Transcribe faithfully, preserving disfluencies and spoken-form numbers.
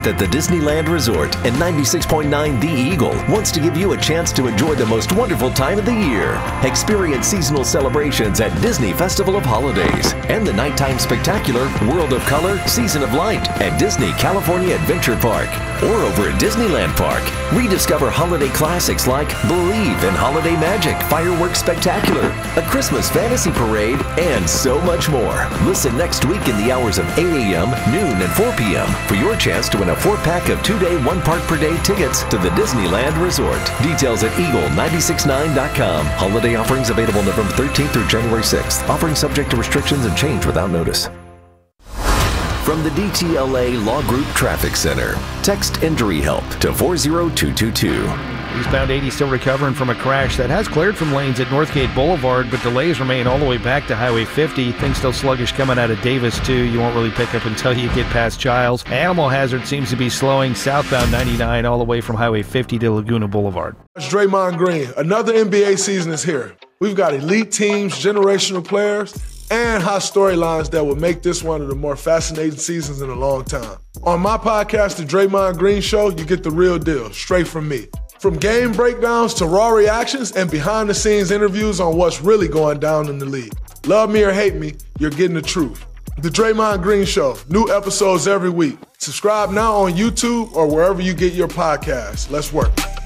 At the Disneyland Resort and ninety-six point nine The Eagle wants to give you a chance to enjoy the most wonderful time of the year. Experience seasonal celebrations at Disney Festival of Holidays and the nighttime spectacular World of Color Season of Light at Disney California Adventure Park. Or over at Disneyland Park, rediscover holiday classics like Believe in Holiday Magic Fireworks Spectacular, a Christmas Fantasy Parade, and so much more. Listen next week in the hours of eight a.m., noon, and four p.m. for your chance to win a four-pack of two-day, one-park-per-day tickets to the Disneyland Resort. Details at eagle nine six nine dot com. Holiday offerings available November thirteenth through January sixth. Offering subject to restrictions and change without notice. From the D T L A Law Group Traffic Center, text injury help to four zero two two two. Eastbound eighty still recovering from a crash that has cleared from lanes at Northgate Boulevard, but delays remain all the way back to Highway fifty. Things still sluggish coming out of Davis, too. You won't really pick up until you get past Giles. Animal Hazard seems to be slowing southbound ninety-nine all the way from Highway fifty to Laguna Boulevard. It's Draymond Green. Another N B A season is here. We've got elite teams, generational players, and hot storylines that will make this one of the more fascinating seasons in a long time. On my podcast, The Draymond Green Show, you get the real deal, straight from me. From game breakdowns to raw reactions and behind-the-scenes interviews on what's really going down in the league. Love me or hate me, you're getting the truth. The Draymond Green Show, new episodes every week. Subscribe now on YouTube or wherever you get your podcasts. Let's work.